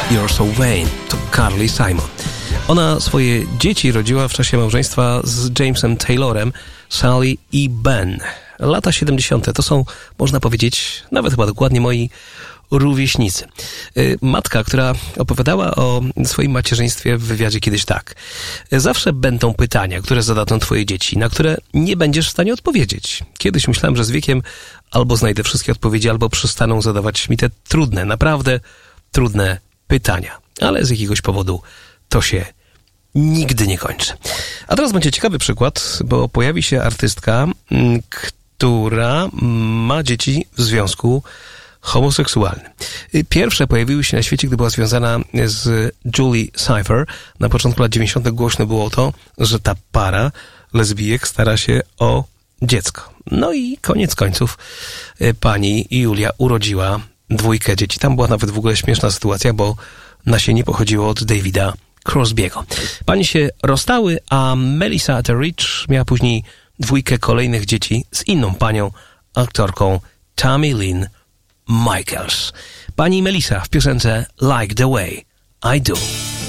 You're So Vain to Carly Simon. Ona swoje dzieci rodziła w czasie małżeństwa z Jamesem Taylorem, Sally i Ben. Lata 70. to są, można powiedzieć, nawet chyba dokładnie moi rówieśnicy. Matka, która opowiadała o swoim macierzyństwie w wywiadzie kiedyś tak. Zawsze będą pytania, które zadadzą twoje dzieci, na które nie będziesz w stanie odpowiedzieć. Kiedyś myślałem, że z wiekiem albo znajdę wszystkie odpowiedzi, albo przestaną zadawać mi te trudne, naprawdę trudne pytania. Ale z jakiegoś powodu to się nigdy nie kończy. A teraz będzie ciekawy przykład, bo pojawi się artystka, która ma dzieci w związku homoseksualnym. Pierwsze pojawiły się na świecie, gdy była związana z Julie Cypher. Na początku lat 90. głośno było to, że ta para lesbijek stara się o dziecko. No i koniec końców pani Julia urodziła 2 dzieci. Tam była nawet w ogóle śmieszna sytuacja, bo nasienie pochodziło od Davida Crosby'ego. Pani się rozstały, a Melissa Etheridge miała później 2 kolejnych dzieci z inną panią, aktorką Tammy Lynn Michaels. Pani Melissa w piosence Like the Way I Do.